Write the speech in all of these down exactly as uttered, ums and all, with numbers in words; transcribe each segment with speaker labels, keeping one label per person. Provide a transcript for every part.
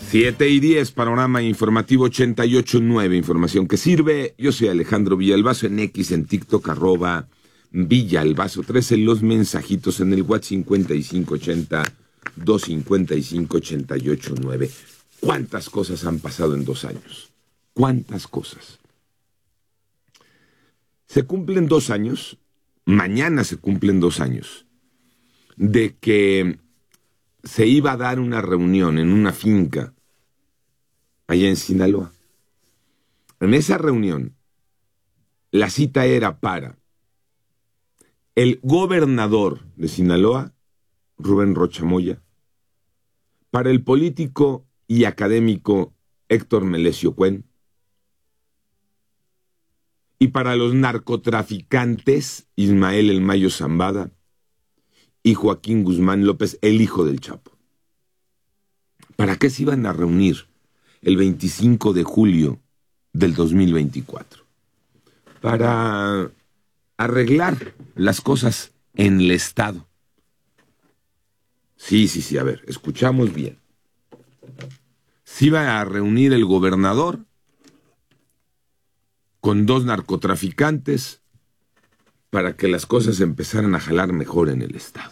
Speaker 1: siete y diez, panorama informativo ochenta y ocho punto nueve, información que sirve. Yo soy Alejandro Villalbazo, en X, en TikTok, arroba Villalbazo trece, los mensajitos en el WhatsApp cincuenta y cinco ochenta, doscientos cincuenta y cinco, ochenta y ocho nueve. ¿Cuántas cosas han pasado en dos años? ¿Cuántas cosas? Se cumplen dos años, mañana se cumplen dos años, de que se iba a dar una reunión en una finca allá en Sinaloa. En esa reunión, la cita era para el gobernador de Sinaloa, Rubén Rocha Moya, para el político y académico Héctor Melesio Cuen, y para los narcotraficantes Ismael El Mayo Zambada y Joaquín Guzmán López, el hijo del Chapo. ¿Para qué se iban a reunir el veinticinco de julio del dos mil veinticuatro? Para arreglar las cosas en el Estado. Sí, sí, sí, a ver, escuchamos bien. Se iba a reunir el gobernador con dos narcotraficantes para que las cosas empezaran a jalar mejor en el Estado.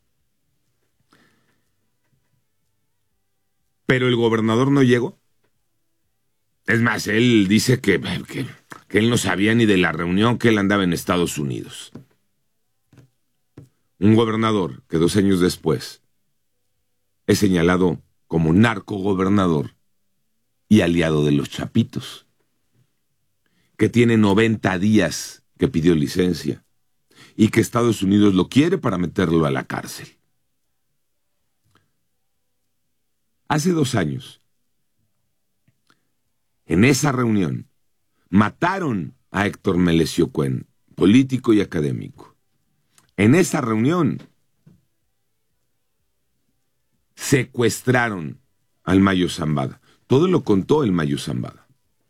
Speaker 1: Pero el gobernador no llegó. Es más, él dice que, que, que él no sabía ni de la reunión, que él andaba en Estados Unidos. Un gobernador que dos años después es señalado como narcogobernador y aliado de los Chapitos, que tiene noventa días que pidió licencia y que Estados Unidos lo quiere para meterlo a la cárcel. Hace dos años, en esa reunión, mataron a Héctor Melesio Cuen, político y académico. En esa reunión, secuestraron al Mayo Zambada. Todo lo contó el Mayo Zambada.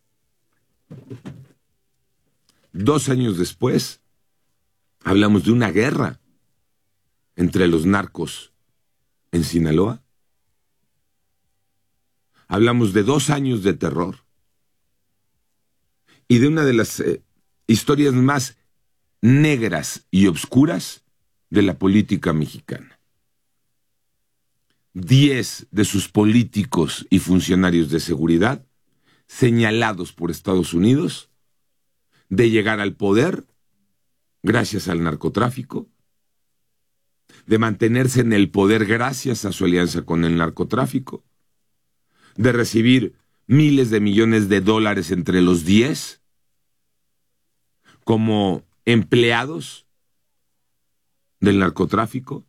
Speaker 1: Dos años después, hablamos de una guerra entre los narcos en Sinaloa. Hablamos de dos años de terror y de una de las eh, historias más negras y obscuras de la política mexicana. Diez de sus políticos y funcionarios de seguridad señalados por Estados Unidos de llegar al poder gracias al narcotráfico, de mantenerse en el poder gracias a su alianza con el narcotráfico, de recibir miles de millones de dólares entre los diez como empleados del narcotráfico,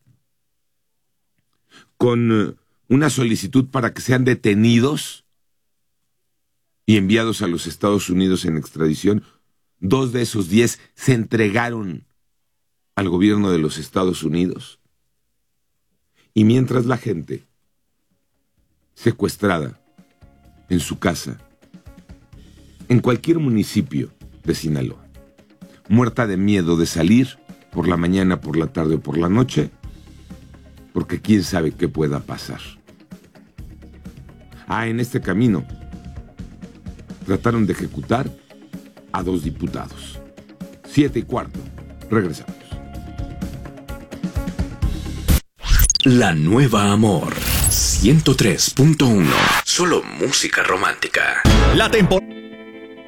Speaker 1: con una solicitud para que sean detenidos y enviados a los Estados Unidos en extradición. Dos de esos diez se entregaron al gobierno de los Estados Unidos. Y mientras la gente secuestrada en su casa, en cualquier municipio de Sinaloa, muerta de miedo de salir por la mañana, por la tarde o por la noche, porque quién sabe qué pueda pasar. Ah, en este camino trataron de ejecutar a dos diputados. Siete y cuarto. Regresamos.
Speaker 2: La Nueva Amor ciento tres punto uno. Solo música romántica.
Speaker 3: La temporada